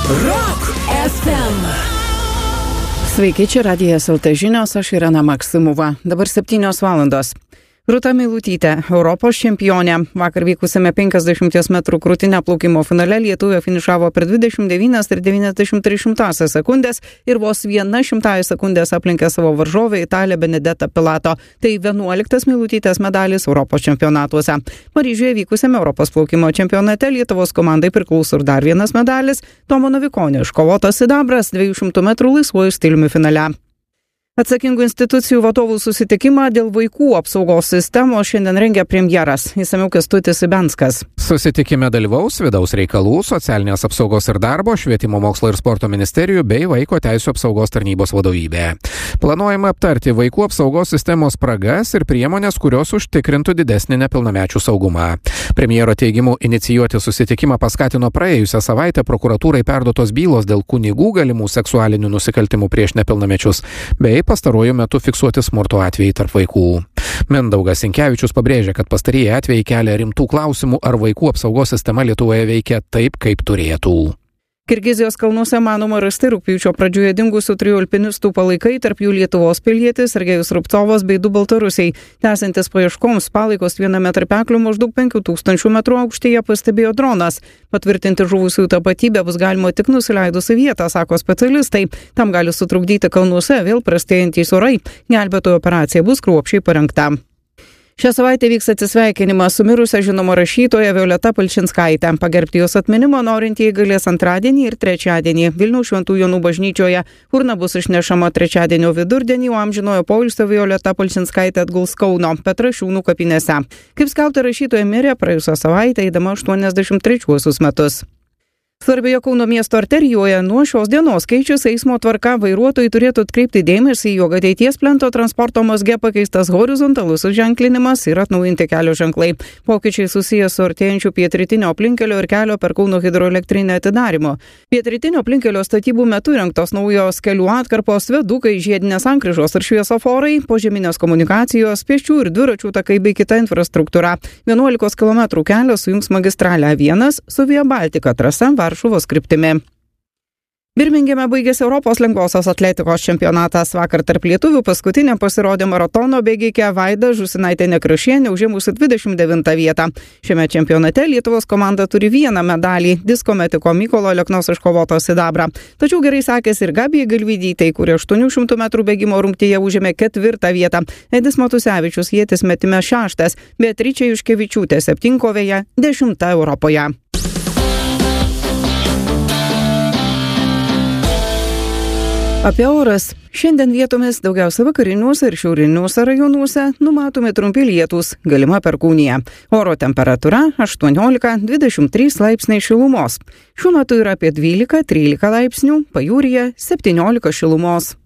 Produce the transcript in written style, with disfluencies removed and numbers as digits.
Rock FM. Sveiki, čia Radijas LT žinios, aš Irena Maksimova. Dabar 7 valandos. Rūta Meilutytė, Europos čempionė. Vakar vykusiame 50 metrų krūtinio plaukimo finale lietuvė finišavo per 29 ir 93 sekundės ir vos 100 sekundės aplenkė savo varžovę Italę Benedetą Pilato. Tai 11 Meilutytės medalis Europos čempionatuose. Paryžiuje vykusiame Europos plaukimo čempionate Lietuvos komandai priklauso ir dar vienas medalis – Tomo Novikonio iškovotas sidabras 200 metrų laisvuoju stiliumi finale. Atsakingų institucijų vadovų susitikimą dėl vaikų apsaugos sistemos šiandien rengia premjeras. Išsamiau Kęstutis Ibenskas. Susitikime dalyvaus vidaus reikalų, socialinės apsaugos ir darbo, švietimo mokslo ir sporto ministerijų bei vaiko teisių apsaugos tarnybos vadovybė. Planuojama aptarti vaikų apsaugos sistemos spragas ir priemonės, kurios užtikrintų didesnį nepilnamečių saugumą. Premjero teigimu inicijuoti susitikimą paskatino praėjusią savaitę prokuratūrai perduotos bylos dėl kunigų galimų seksualinių nusikaltimų prieš nepilnamečius bei pastaruoju metu fiksuoti smurto atvejai tarp vaikų. Mindaugas Sinkevičius pabrėžia, kad pastarieji atvejai kelia rimtų klausimų, ar vaikų apsaugos sistema Lietuvoje veikia taip, kaip turėtų. Kirgizijos kalnuose manoma rasti rugpjūčio pradžioje dingusių 3 alpinistų palaikai, tarp jų Lietuvos pilietis Sergejus Rubcovas bei 2 baltarusiai. Tęsiantis paieškoms, palaikus viename tarpeklių maždaug 5000 metrų aukštyje pastebėjo dronas. Patvirtinti žuvusiųjų tapatybę bus galima tik nusileidus į vietą, sako specialistai. Tam gali sutrukdyti kalnuose vėl prastėjantys orai. Gelbėtojų operacija bus kruopščiai parengta. Šią savaitę vyks atsisveikinimas su mirusia žinoma rašytoja Violeta Palčinskaitė. Pagerbti jos atminimo norintieji galės antradienį ir trečiadienį Vilniaus Šventų Jonų bažnyčioje. Urna bus išnešama trečiadienio vidurdienį, o amžinojo poilsio Violeta Palčinskaitė atguls Kauno Petrašiūnų kapinėse. Kaip skelbta, rašytoja mirė praėjusią savaitę eidama 83 metus. Svarbioje Kauno miesto arterijoje nuo šios dienos keičiasi eismo tvarka, vairuotojai turėtų atkreipti dėmesį, jog ateities plento transporto mazge pakeistas horizontalus ženklinimas ir atnaujinti kelio ženklai. Pokyčiai susijęs su artėjančiu pietrytinio aplinkelio ir kelio per Kauno hidroelektrinę atidarymu. Pietrytinio aplinkelio statybų metu rengtos naujos kelių atkarpos, viadukai, žiedinės sankryžos ir šviesoforai, požeminės komunikacijos, pėsčių ir dviračių takai bei kita infrastruktūra. 11 km kelio sujungs magistralę A1 su Via Baltica trasa Varšuvos kryptimi. Birmingeme baigėsi Europos lengvosios atletikos čempionatas. Vakar tarp lietuvių paskutinė pasirodė maratono bėgikė Vaida Žusinaitė-Nekrašienė, užimusi 29 vietą. Šiame čempionate Lietuvos komanda turi 1 medalį – disko metiko Mykolo Aleknos iškovoto sidabrą. Tačiau gerai sekėsi ir Gabijai Galvydytei, kuri 800 metrų bėgimo rungtyje užėmė 4 vietą. Edis Matusevičius ietis metime 6, Beatričė Juškevičiūtė 7-kovėje 10 Europoje. Apie oras. Šiandien vietomis daugiausia vakariniuose ir šiauriniuose rajonuose numatomi trumpi lietūs, galima perkūnija. Oro temperatūra 18-23 laipsniai šilumos. Šiuo metu yra apie 12-13 laipsnių, pajūryje 17 šilumos.